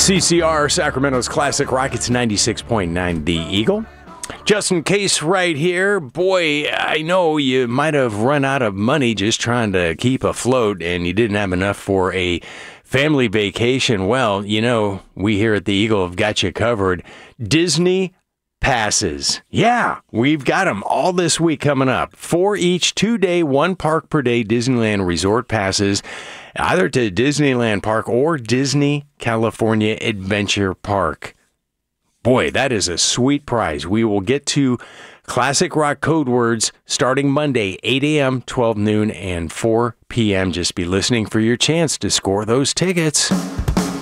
CCR, Sacramento's Classic Rockets 96.9 The Eagle. Justin Case right here. Boy, I know you might have run out of money just trying to keep afloat and you didn't have enough for a family vacation. Well, you know, we here at The Eagle have got you covered. Disney passes. Yeah, we've got them all this week coming up. 4 each, 2-day, 1 park per day Disneyland resort passes, either to Disneyland Park or Disney California Adventure Park. Boy, that is a sweet prize. We will get to Classic Rock code words starting Monday, 8 a.m., 12 noon, and 4 p.m. Just be listening for your chance to score those tickets.